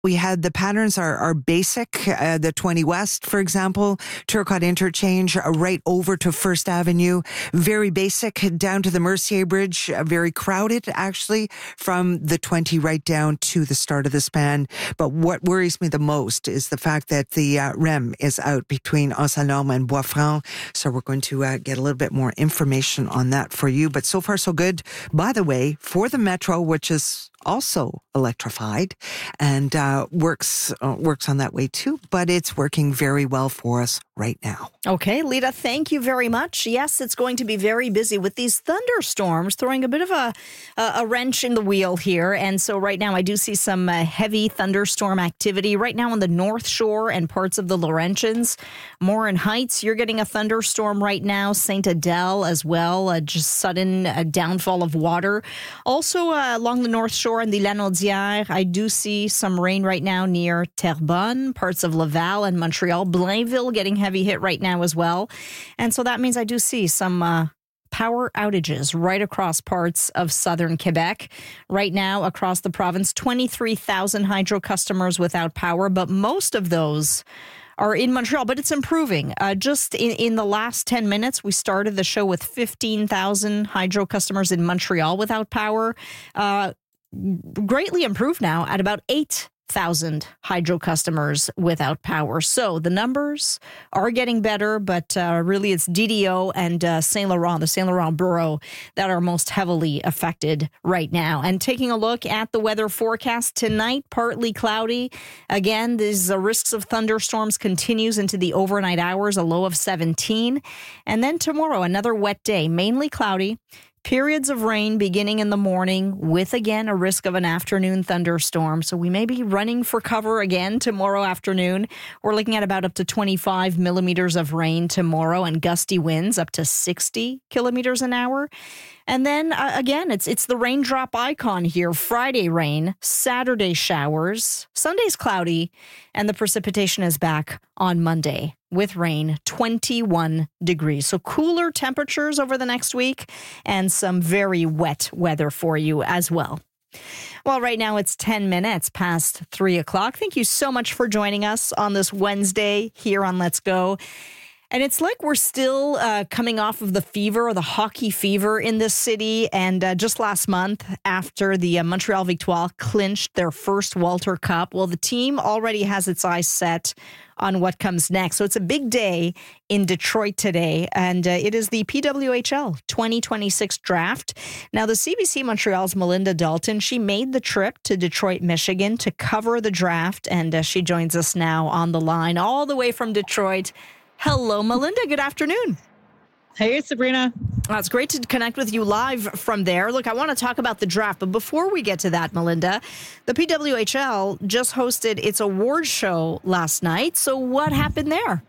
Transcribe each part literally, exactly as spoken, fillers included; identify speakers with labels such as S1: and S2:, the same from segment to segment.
S1: We had the patterns are, are basic. Uh, the twenty West, for example, Turcotte Interchange, uh, right over to First Avenue. Very basic, down to the Mercier Bridge. Uh, very crowded, actually, from the twenty right down to the start of the span. But what worries me the most is the fact that the uh, R E M is out between Anse-à-Lorme and Bois-Franc. So we're going to uh, get a little bit more information on that for you. But so far, so good. By the way, for the Metro, which is also electrified and uh, works uh, works on that way too, but it's working very well for us right now.
S2: Okay, Lita, thank you very much. Yes, it's going to be very busy with these thunderstorms throwing a bit of a a wrench in the wheel here. And so right now I do see some uh, heavy thunderstorm activity right now on the North Shore and parts of the Laurentians. Morin Heights, you're getting a thunderstorm right now. Saint Adele as well, uh, just sudden uh, downfall of water. Also uh, along the North Shore and the Lanaudière, I do see some rain right now near Terrebonne, parts of Laval and Montreal. Blainville getting heavy hit right now as well. And so that means I do see some uh, power outages right across parts of southern Quebec. Right now across the province, twenty-three thousand hydro customers without power, but most of those are in Montreal, but it's improving. Uh, just in, in the last ten minutes, we started the show with fifteen thousand hydro customers in Montreal without power. Uh, greatly improved now at about eight thousand hydro customers without power. So the numbers are getting better, but uh, really it's D D O and uh, Saint Laurent, the Saint Laurent borough, that are most heavily affected right now. And taking a look at the weather forecast tonight, partly cloudy. Again, these uh, risks of thunderstorms continues into the overnight hours, a low of seventeen. And then tomorrow, another wet day, mainly cloudy. Periods of rain beginning in the morning with, again, a risk of an afternoon thunderstorm. So we may be running for cover again tomorrow afternoon. We're looking at about up to twenty-five millimeters of rain tomorrow and gusty winds up to sixty kilometers an hour. And then, uh, again, it's it's the raindrop icon here. Friday rain, Saturday showers, Sunday's cloudy, and the precipitation is back on Monday with rain, twenty-one degrees. So cooler temperatures over the next week and some very wet weather for you as well. Well, right now it's ten minutes past three o'clock. Thank you so much for joining us on this Wednesday here on Let's Go. And it's like we're still uh, coming off of the fever, or the hockey fever in this city. And uh, just last month, after the uh, Montreal Victoire clinched their first Walter Cup, well, the team already has its eyes set on what comes next. So it's a big day in Detroit today, and uh, it is the P W H L twenty twenty-six draft. Now, the C B C Montreal's Melinda Dalton, she made the trip to Detroit, Michigan to cover the draft, and uh, she joins us now on the line all the way from Detroit. Hello, Melinda. Good afternoon.
S3: Hey, Sabrina.
S2: Well, it's great to connect with you live from there. Look, I want to talk about the draft, but before we get to that, Melinda, the P W H L just hosted its award show last night. So what happened there?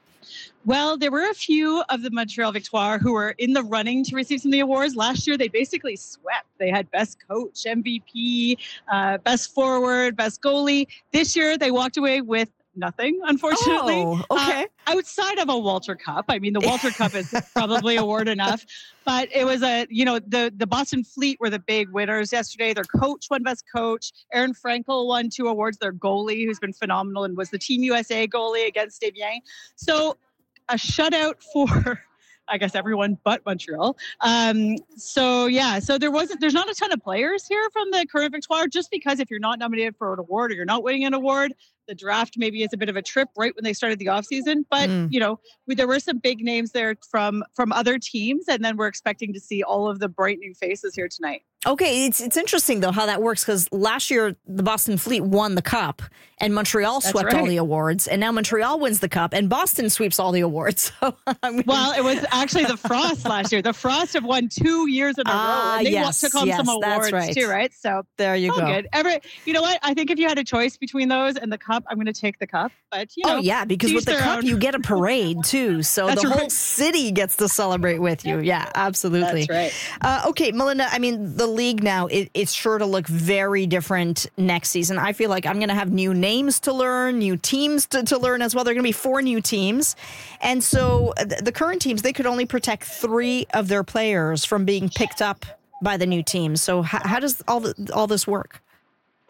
S3: Well, there were a few of the Montreal Victoire who were in the running to receive some of the awards. Last year, they basically swept. They had best coach, M V P, uh, best forward, best goalie. This year, they walked away with nothing, unfortunately.
S2: Oh, okay.
S3: Uh, outside of a Walter Cup. I mean, the Walter Cup is probably award enough, but it was a, you know, the, the Boston Fleet were the big winners yesterday. Their coach won best coach. Aaron Frankel won two awards. Their goalie, who's been phenomenal and was the Team U S A goalie against Stevien. So a shutout for, I guess, everyone but Montreal. Um, so, yeah, so there wasn't, there's not a ton of players here from the current Victoire, just because if you're not nominated for an award or you're not winning an award, the draft maybe is a bit of a trip right when they started the offseason. But, mm. you know, we, there were some big names there from from other teams. And then we're expecting to see all of the bright new faces here tonight.
S2: Okay, it's it's interesting, though, how that works, because last year the Boston Fleet won the Cup and Montreal
S3: That's
S2: swept
S3: right.
S2: all the awards. And now Montreal wins the Cup and Boston sweeps all the awards. So, I mean,
S3: well, it was actually the Frost last year. The Frost have won two years in a row.
S2: Ah,
S3: And they
S2: yes,
S3: took home
S2: yes,
S3: some awards,
S2: right.
S3: too, right? So
S2: there you
S3: all
S2: go.
S3: Good. Every, you know what? I think if you had a choice between those and the Cup, I'm going to take the Cup. But, you know,
S2: oh, yeah, because with the Cup, own. you get a parade, too. So
S3: That's
S2: the
S3: right.
S2: whole city gets to celebrate with you. Yeah, absolutely.
S3: That's right.
S2: Uh, okay, Melinda, I mean, the league now, it, it's sure to look very different next season. I feel like I'm going to have new names to learn, new teams to, to learn as well. There are going to be four new teams. And so th- the current teams, they could only protect three of their players from being picked up by the new teams. So how, how does all the, all this work?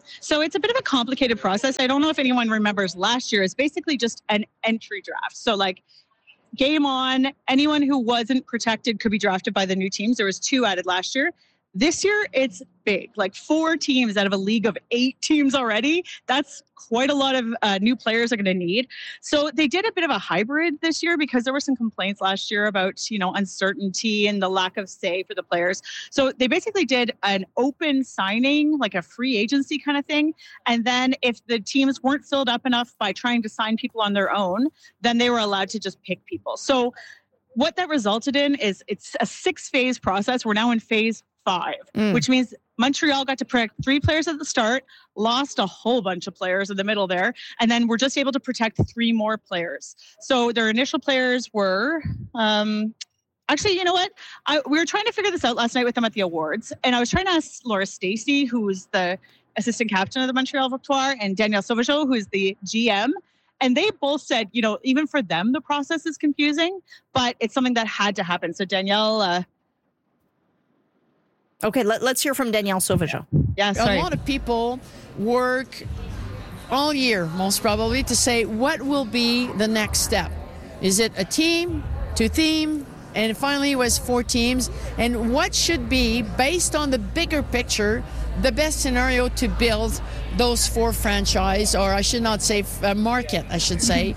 S3: So it's a bit of a complicated process. I don't know if anyone remembers last year. It's basically just an entry draft. So like game on, anyone who wasn't protected could be drafted by the new teams. There was two added last year. This year, it's big, like four teams out of a league of eight teams already. That's quite a lot of uh, new players are going to need. So they did a bit of a hybrid this year because there were some complaints last year about, you know, uncertainty and the lack of say for the players. So they basically did an open signing, like a free agency kind of thing. And then if the teams weren't filled up enough by trying to sign people on their own, then they were allowed to just pick people. So what that resulted in is it's a six-phase process. We're now in phase five, mm. which means Montreal got to pick three players at the start, lost a whole bunch of players in the middle there, and then we're just able to protect three more players. So their initial players were, um, actually, you know what? I, we were trying to figure this out last night with them at the awards, and I was trying to ask Laura Stacey, who was the assistant captain of the Montreal Victoire, and Danielle Sauvageau, who is the G M, and they both said, you know, even for them, the process is confusing, but it's something that had to happen. So Danielle... Uh,
S2: Okay, let, let's hear from Danielle Sauvageau.
S3: Yeah, sorry.
S4: A lot of people work all year, most probably, to say what will be the next step. Is it a team, two team, and finally it was four teams? And what should be, based on the bigger picture, the best scenario to build those four franchise, or I should not say uh, market, I should say.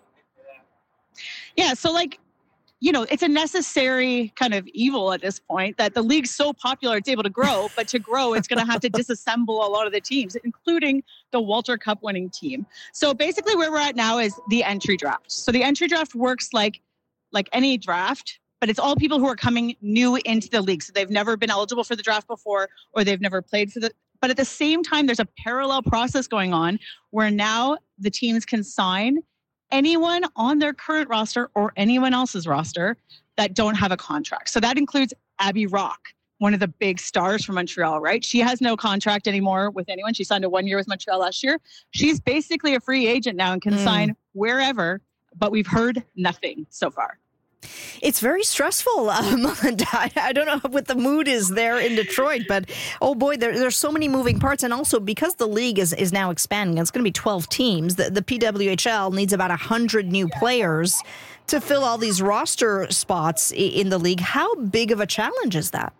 S3: Yeah, so like, you know, it's a necessary kind of evil at this point that the league's so popular, it's able to grow. But to grow, it's going to have to disassemble a lot of the teams, including the Walter Cup winning team. So basically where we're at now is the entry draft. So the entry draft works like like any draft, but it's all people who are coming new into the league. So they've never been eligible for the draft before, or they've never played for the... But at the same time, there's a parallel process going on where now the teams can sign anyone on their current roster or anyone else's roster that don't have a contract. So that includes Abby Rock, one of the big stars from Montreal, right? She has no contract anymore with anyone. She signed a one year with Montreal last year. She's basically a free agent now and can mm. sign wherever, but we've heard nothing so far.
S2: It's very stressful, uh, Melinda. I, I don't know what the mood is there in Detroit, but oh boy, there, there's so many moving parts. And also because the league is, is now expanding, it's going to be twelve teams. The, the P W H L needs about one hundred new players to fill all these roster spots in the league. How big of a challenge is that?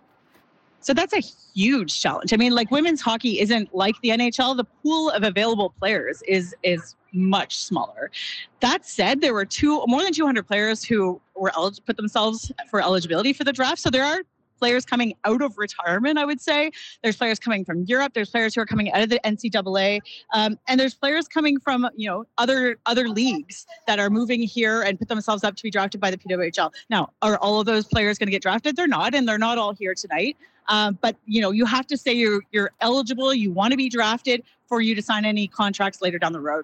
S3: So that's a huge challenge. I mean, like women's hockey isn't like the N H L. The pool of available players is is much smaller. That said, there were two more than two hundred players who were eligible, put themselves for eligibility for the draft. So there are players coming out of retirement, I would say. There's players coming from Europe. There's players who are coming out of the N C double A. Um, and there's players coming from, you know, other other leagues that are moving here and put themselves up to be drafted by the P W H L. Now, are all of those players going to get drafted? They're not, and they're not all here tonight. Um, but, you know, you have to say you're you're eligible, you want to be drafted for you to sign any contracts later down the road.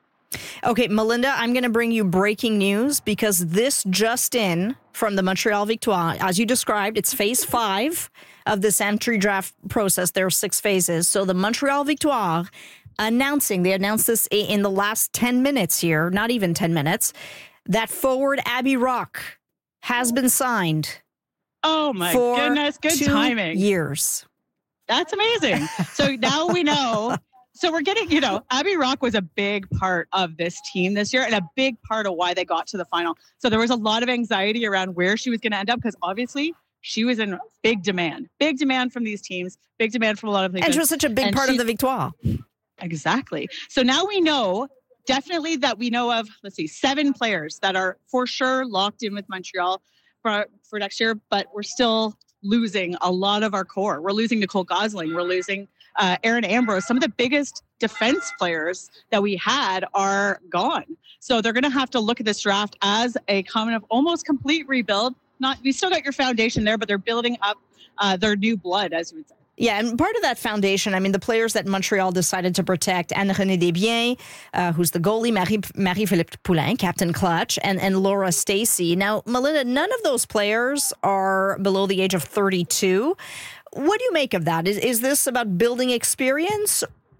S2: Okay, Melinda, I'm going to bring you breaking news because this just in from the Montreal Victoire, as you described, it's phase five of this entry draft process. There are six phases. So the Montreal Victoire announcing, they announced this in the last ten minutes here, not even ten minutes, that forward Abby Rock has been signed.
S3: Oh my
S2: for
S3: goodness, good
S2: two
S3: timing.
S2: years.
S3: That's amazing. So now we know. So we're getting, you know, Abby Rock was a big part of this team this year and a big part of why they got to the final. So there was a lot of anxiety around where she was going to end up because obviously she was in big demand, big demand from these teams, big demand from a lot of people.
S2: And she was such a big and part she, of the Victoire.
S3: Exactly. So now we know definitely that we know of, let's see, seven players that are for sure locked in with Montreal for, for next year, but we're still losing a lot of our core. We're losing Nicole Gosling. We're losing Uh, Erin Ambrose. Some of the biggest defense players that we had are gone. So they're going to have to look at this draft as a kind of almost complete rebuild. Not, you still got your foundation there, but they're building up uh, their new blood, as you would say.
S2: Yeah, and part of that foundation, I mean, the players that Montreal decided to protect, Anne-Renée Desbiens, uh, who's the goalie, Marie, Marie-Philippe Poulin, Captain Clutch, and, and Laura Stacey. Now, Melinda, none of those players are below the age of thirty-two. What do you make of that? Is is this about building experience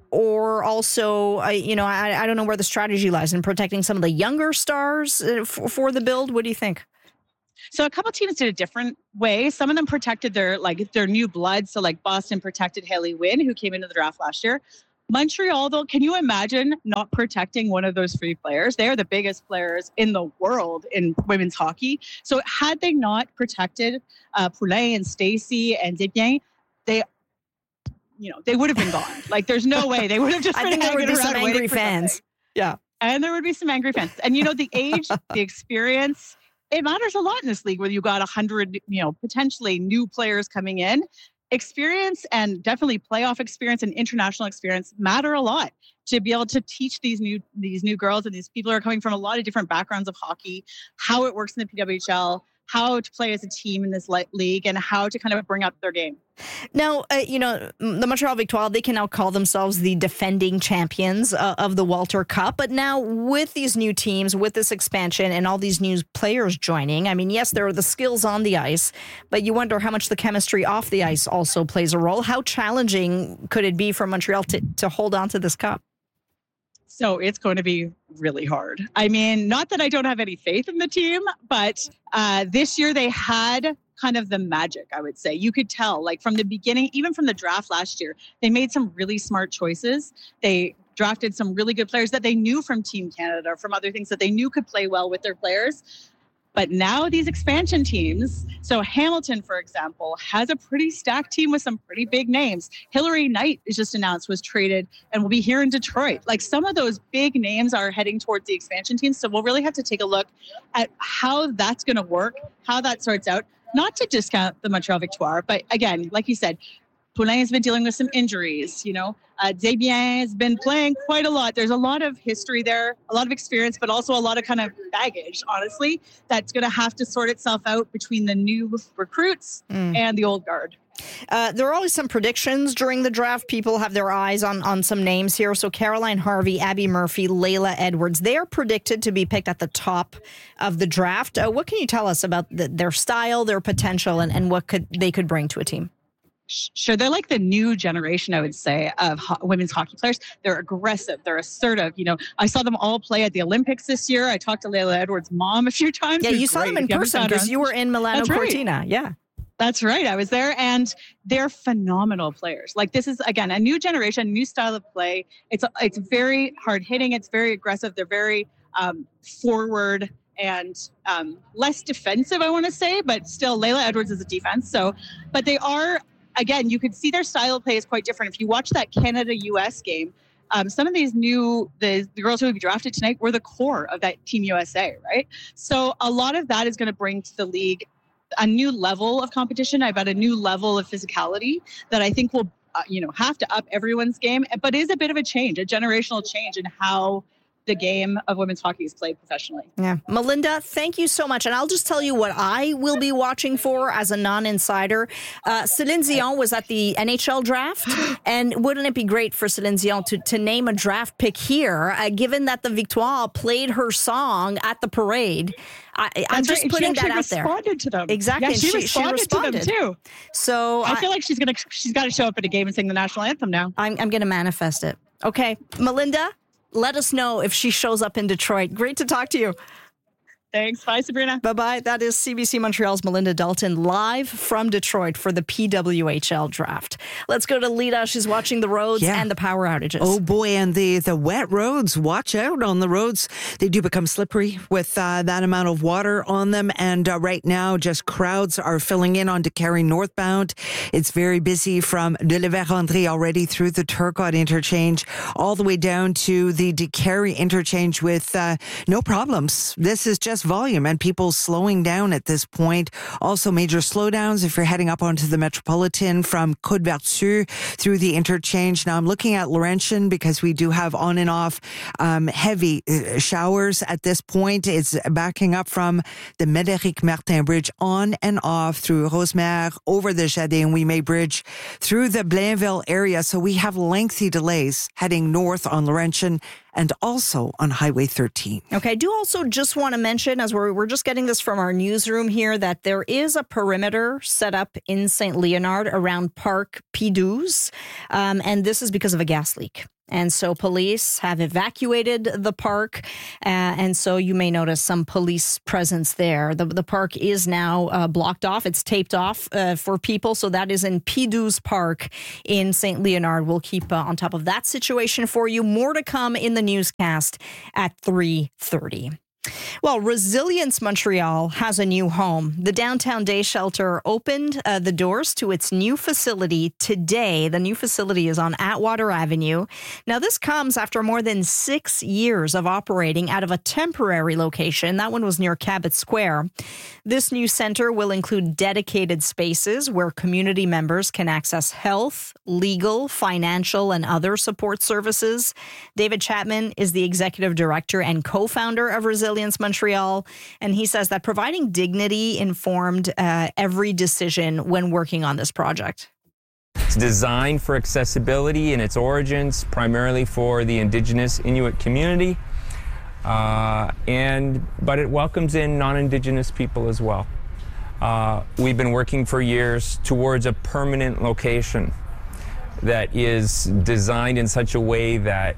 S2: or also, uh, you know, I, I don't know where the strategy lies in protecting some of the younger stars for, for the build? What do you think?
S3: So a couple teams did a different way. Some of them protected their like their new blood. So like Boston protected Haley Wynn, who came into the draft last year. Montreal, though, can you imagine not protecting one of those three players? They are the biggest players in the world in women's hockey. So had they not protected uh, Poulin and Stacey and Desbiens, they, you know, they would have been gone. Like, there's no way they would have just been
S2: I think there would be some angry fans.
S3: Something.
S2: Yeah.
S3: And there would be some angry fans. And, you know, the age, the experience, it matters a lot in this league where you got a hundred, you know, potentially new players coming in. Experience and definitely playoff experience and international experience matter a lot to be able to teach these new these new girls and these people who are coming from a lot of different backgrounds of hockey, how it works in the P W H L, how to play as a team in this league, and how to kind of bring up their game.
S2: Now, uh, you know, the Montreal Victoire, they can now call themselves the defending champions uh, of the Walter Cup. But now with these new teams, with this expansion and all these new players joining, I mean, yes, there are the skills on the ice, but you wonder how much the chemistry off the ice also plays a role. How challenging could it be for Montreal to, to hold on to this cup?
S3: So it's going to be really hard. I mean, not that I don't have any faith in the team, but uh, this year they had kind of the magic, I would say. You could tell, like from the beginning, even from the draft last year, they made some really smart choices. They drafted some really good players that they knew from Team Canada or from other things that they knew could play well with their players. But now these expansion teams, so Hamilton, for example, has a pretty stacked team with some pretty big names. Hillary Knight is just announced, was traded and will be here in Detroit. Like some of those big names are heading towards the expansion teams. So we'll really have to take a look at how that's going to work, how that sorts out. Not to discount the Montreal Victoire, but again, like you said, Poulin has been dealing with some injuries, you know. Uh, Desbiens has been playing quite a lot. There's a lot of history there, a lot of experience, but also a lot of kind of baggage, honestly, that's going to have to sort itself out between the new recruits mm. and the old guard.
S2: Uh, there are always some predictions during the draft. People have their eyes on, on some names here. So Caroline Harvey, Abby Murphy, Layla Edwards, they are predicted to be picked at the top of the draft. Uh, what can you tell us about the, their style, their potential, and, and what could they could bring to a team?
S3: Sure. They're like the new generation, I would say, of ho- women's hockey players. They're aggressive. They're assertive. You know, I saw them all play at the Olympics this year. I talked to Layla Edwards' mom a few times.
S2: Yeah, you saw
S3: great.
S2: them in person because you were in Milano
S3: That's
S2: Cortina.
S3: Right.
S2: Yeah.
S3: That's right. I was there, and they're phenomenal players. Like this is, again, a new generation, new style of play. It's it's very hard hitting. It's very aggressive. They're very um, forward and um, less defensive, I want to say, but still Layla Edwards is a defense. So, but they are, again, you could see their style of play is quite different. If you watch that Canada-U S game, um, some of these new, the, the girls who will be drafted tonight were the core of that Team U S A, right? So a lot of that is going to bring to the league a new level of competition, about a new level of physicality that I think will, uh, you know, have to up everyone's game, but is a bit of a change, a generational change in how the game of women's hockey is played professionally.
S2: Yeah. Melinda, thank you so much. And I'll just tell you what I will be watching for as a non-insider. Uh, Céline Dion was at the N H L draft. And wouldn't it be great for Céline Dion to, to name a draft pick here, uh, given that the Victoire played her song at the parade? I, I'm
S3: That's
S2: just
S3: right.
S2: putting
S3: she
S2: that out
S3: responded
S2: there.
S3: To them.
S2: Exactly.
S3: Yeah, she,
S2: she,
S3: responded
S2: she responded
S3: to them too.
S2: So
S3: I,
S2: I
S3: feel like she's gonna she's got to show up at a game and sing the national anthem now.
S2: I'm, I'm going to manifest it. Okay, Melinda, let us know if she shows up in Detroit. Great to talk to you.
S3: Thanks. Bye, Sabrina.
S2: Bye-bye. That is C B C Montreal's Melinda Dalton live from Detroit for the P W H L draft. Let's go to Lita. She's watching the roads yeah. and the power outages.
S1: Oh, boy. And the, the wet roads. Watch out on the roads. They do become slippery with uh, that amount of water on them. And uh, right now, just crowds are filling in onto Carey northbound. It's very busy from de la Vérendrye already through the Turcotte interchange all the way down to the de Carey interchange with uh, no problems. This is just volume and people slowing down at this point. Also major slowdowns if you're heading up onto the Metropolitan from Côte-Vertu through the interchange. Now I'm looking at Laurentian because we do have on and off um, heavy uh, showers at this point. It's backing up from the Médéric Martin Bridge on and off through Rosemère, over the Jardin-Ouimet Bridge, through the Blainville area. So we have lengthy delays heading north on Laurentian and also on Highway thirteen.
S2: Okay, I do also just want to mention, as we're, we're just getting this from our newsroom here, that there is a perimeter set up in Saint Leonard around Parc P twelve, um, and this is because of a gas leak. And so police have evacuated the park. Uh, and so you may notice some police presence there. The, the park is now uh, blocked off. It's taped off uh, for people. So that is in P douze Park in Saint Leonard. We'll keep uh, on top of that situation for you. More to come in the newscast at three thirty. Well, Resilience Montreal has a new home. The Downtown Day Shelter opened uh, the doors to its new facility today. The new facility is on Atwater Avenue. Now, this comes after more than six years of operating out of a temporary location. That one was near Cabot Square. This new center will include dedicated spaces where community members can access health, legal, financial, and other support services. David Chapman is the executive director and co-founder of Resilience Montreal, and he says that providing dignity informed uh, every decision when working on this project.
S5: It's designed for accessibility in its origins, primarily for the Indigenous Inuit community, uh, and but it welcomes in non-Indigenous people as well. Uh, we've been working for years towards a permanent location that is designed in such a way that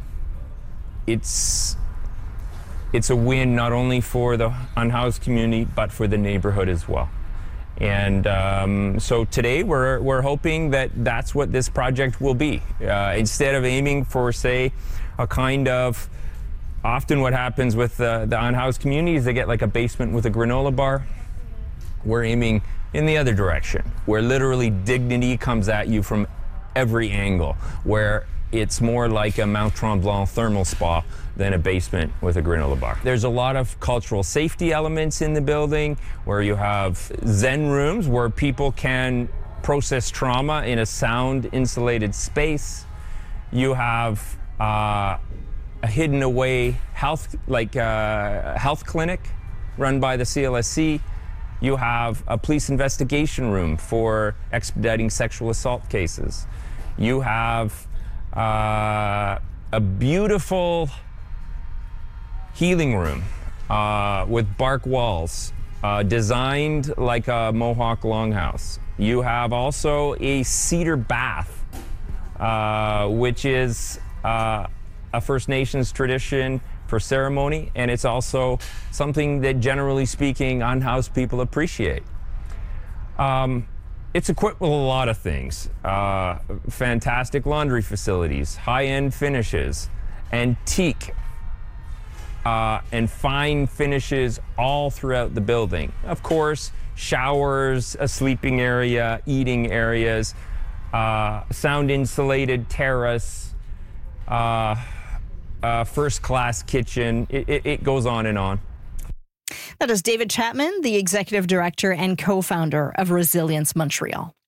S5: it's It's a win not only for the unhoused community, but for the neighborhood as well. And um, so today we're, we're hoping that that's what this project will be. Uh, instead of aiming for, say, a kind of, often what happens with the, the unhoused community is they get like a basement with a granola bar. We're aiming in the other direction, where literally dignity comes at you from every angle, where it's more like a Mount Tremblant thermal spa than a basement with a granola bar. There's a lot of cultural safety elements in the building, where you have Zen rooms where people can process trauma in a sound insulated space. You have uh, a hidden away health, like uh, health clinic run by the C L S C. You have a police investigation room for expediting sexual assault cases. You have Uh, a beautiful healing room uh, with bark walls, uh, designed like a Mohawk longhouse. You have also a cedar bath, uh, which is uh, a First Nations tradition for ceremony, and it's also something that, generally speaking, unhoused people appreciate. Um, It's equipped with a lot of things. Uh, fantastic laundry facilities, high-end finishes, antique uh, and fine finishes all throughout the building. Of course, showers, a sleeping area, eating areas, uh, sound-insulated terrace, uh, uh, first-class kitchen. It, it, it goes on and on.
S2: That is David Chapman, the executive director and co-founder of Resilience Montreal.